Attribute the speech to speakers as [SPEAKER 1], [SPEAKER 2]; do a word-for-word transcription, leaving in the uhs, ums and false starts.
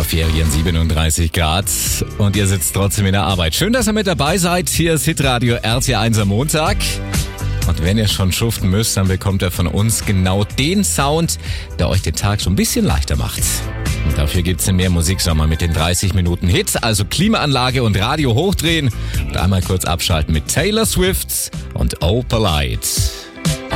[SPEAKER 1] Sommerferien, siebenunddreißig Grad und ihr sitzt trotzdem in der Arbeit. Schön, dass ihr mit dabei seid. Hier ist Hitradio R T eins am Montag. Und wenn ihr schon schuften müsst, dann bekommt ihr von uns genau den Sound, der euch den Tag schon ein bisschen leichter macht. Und dafür gibt's den Mehr Musiksommer mit den dreißig Minuten Hits, also Klimaanlage und Radio hochdrehen und einmal kurz abschalten mit Taylor Swift und Oh Polite.